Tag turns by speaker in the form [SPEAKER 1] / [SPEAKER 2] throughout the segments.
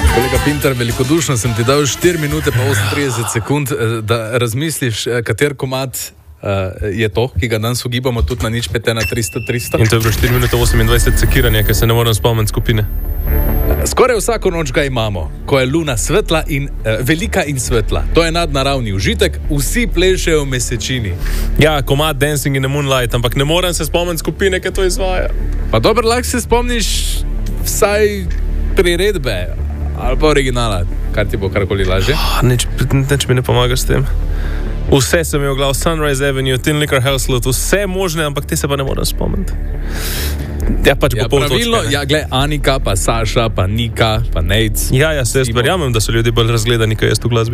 [SPEAKER 1] Kolega Pintar, velikodušno sem ti dal 4 minute pa 38 sekund, da razmisliš, kater komad je to, ki ga danes ugibamo tudi na nič 5 na 300.
[SPEAKER 2] In to je bilo 4 minute 28 sekiranja, ker se ne moram spomniti skupine.
[SPEAKER 1] Skoraj vsako noč ga imamo, ko je luna svetla in velika in svetla. To je nadnaravni užitek, vsi plešejo v mesečini.
[SPEAKER 2] Ja, komad Dancing in the Moonlight, ampak ne moram se spomniti skupine, ki to izvaja.
[SPEAKER 1] Pa dobro, lahko se spomniš vsaj priredbe ali pa originala, kar ti bo karkoli lažje.
[SPEAKER 2] Nič mi ne pomaga s tem. Vse sem imel glav, Sunrise Avenue, Tin Liquor House Lot, vse možne, ampak te se pa ne moram spomniti. Ja, pač po pol
[SPEAKER 1] pravilno,
[SPEAKER 2] točke.
[SPEAKER 1] Ja, gled, Anika, pa Saša, pa Nika, pa Nejc.
[SPEAKER 2] Ja, se jaz verjamem, da so ljudje bolj razgledani, kaj jaz tu glasbi.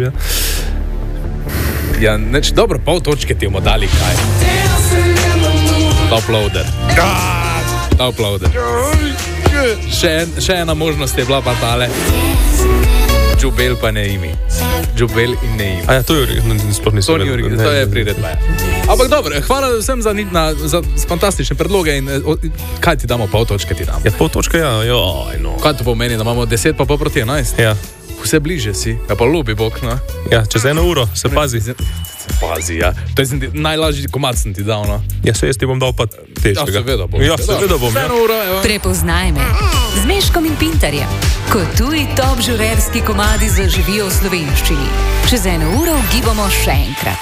[SPEAKER 1] Ja, neč, dobro, pol točke ti bomo dali, kaj? Uploader. Uploader. Še ena možnost je bila pa tale. Džubel pa ne imi. Džubel in ne imi.
[SPEAKER 2] A ja, to je sploh nisem.
[SPEAKER 1] To je priredba, ja. Ampak dobro, hvala vsem za fantastične predloge in kaj ti damo, pol točke ti damo?
[SPEAKER 2] Ja, pol točke, ja, joj, no.
[SPEAKER 1] Kaj to pomeni, da imamo 10 pa pol proti 11?
[SPEAKER 2] Ja.
[SPEAKER 1] Vse bliže si, ja pa ljubi Bog, no?
[SPEAKER 2] Ja, čez 1 uro, se pazi.
[SPEAKER 1] Pazi, ja. To je najlažji komad sem ti dal, no?
[SPEAKER 2] Ja, se jaz ti bom dal pa težkega.
[SPEAKER 1] Ja, seveda bom.
[SPEAKER 2] Ja, seveda bom. Ja.
[SPEAKER 3] Prepoznaj me z Meškom in Pintarjem, ko tuji top žurerski komadi zaživijo v slovenščini. Čez 1 uro gibamo še enkrat.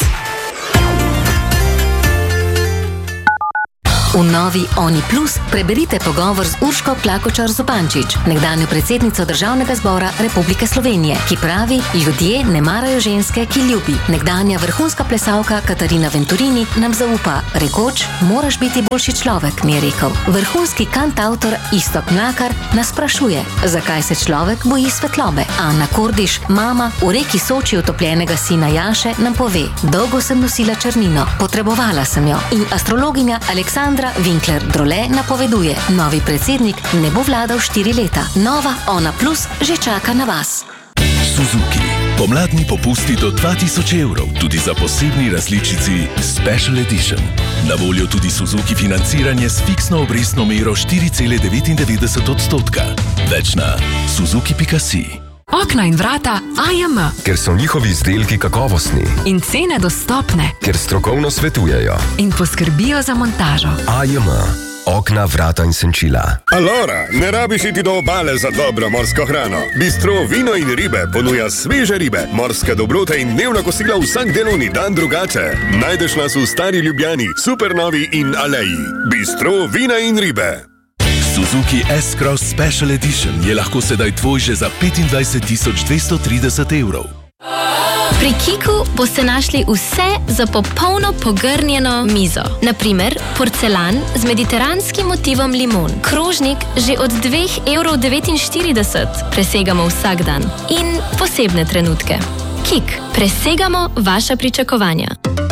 [SPEAKER 3] V novi Oni Plus preberite pogovor z Urško Klakočar Zupančič, nekdanjo predsednico Državnega zbora Republike Slovenije, ki pravi, ljudje ne marajo ženske, ki ljubi. Nekdanja vrhunska plesalka Katarina Venturini nam zaupa, rekoč, moraš biti boljši človek, mi je rekel. Vrhunski kantavtor Iztok Mlakar nas sprašuje, zakaj se človek boji svetlobe. Ana Kordiš, mama v reki Soči utopljenega sina Jaše, nam pove, dolgo sem nosila črnino, potrebovala sem jo. In astrologinja Aleksandra Winkler-Drole napoveduje, novi predsednik ne bo vladal 4 leta. Nova Ona Plus že čaka na vas.
[SPEAKER 4] Suzuki. Pomladni popusti do 2000 evrov, tudi za posebni različici Special Edition. Na voljo tudi Suzuki financiranje s fiksno obrestno mero 4,99%. Več na suzuki.si.
[SPEAKER 5] Okna in vrata AJM.
[SPEAKER 6] Ker so njihovi izdelki kakovostni.
[SPEAKER 5] In cene dostopne.
[SPEAKER 6] Ker strokovno svetujejo.
[SPEAKER 5] In poskrbijo za montažo.
[SPEAKER 6] AJM. Okna, vrata in senčila.
[SPEAKER 7] Alora, ne rabiš iti do obale za dobro morsko hrano. Bistro Vino in ribe ponuja sveže ribe, morske dobrote in dnevna kosila vsak delovni dan drugače. Najdeš nas v Stari Ljubljani, Supernovi in Aleji. Bistro Vina in ribe.
[SPEAKER 4] Suzuki S-Cross Special Edition je lahko sedaj tvoj že za 25.230 evrov.
[SPEAKER 8] Pri Kiku boste našli vse za popolno pogrnjeno mizo. Naprimer, porcelan z mediteranskim motivom limon. Krožnik že od 2,49 €. Presegamo vsak dan. In posebne trenutke. Kik, presegamo vaša pričakovanja.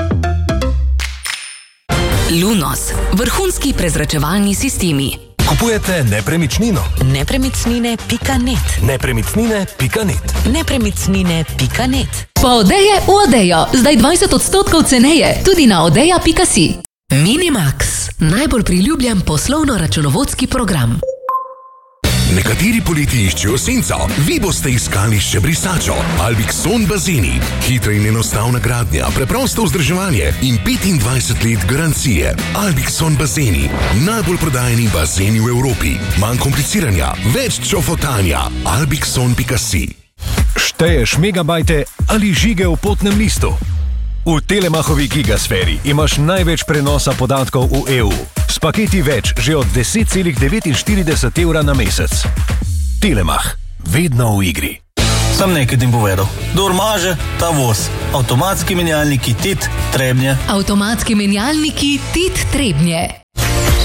[SPEAKER 3] Lunos, vrhunski prezračevalni sistemi.
[SPEAKER 9] Kupujete nepremičnino?
[SPEAKER 3] Nepremičnine.net.
[SPEAKER 9] Nepremičnine.net.
[SPEAKER 3] Nepremičnine.net.
[SPEAKER 10] Pa Odeje v Odejo, zdaj 20% ceneje, tudi na odeja.si.
[SPEAKER 3] Minimax, najbolj priljubljen poslovno-računovodski program.
[SPEAKER 4] Nekateri poleti iščejo senco, vi boste iskali še brisačo. Albixon bazeni. Hitra in enostavna gradnja, preprosto vzdrževanje in 25 let garancije. Albixon bazeni. Najbolj prodajeni bazeni v Evropi. Manj kompliciranja, več čofotanja. Albixon.si.
[SPEAKER 9] Šteješ megabajte ali žige v potnem listu? V Telemachovi gigasferi imaš največ prenosa podatkov v EU. S paketi več že od 10,49 € na mesec. Telemach. Vedno v igri.
[SPEAKER 11] Sam nekaj ti povedal. Kdor maže, ta voz. Avtomatski menjalniki TIT Trebnje.
[SPEAKER 10] Avtomatski menjalniki TIT Trebnje.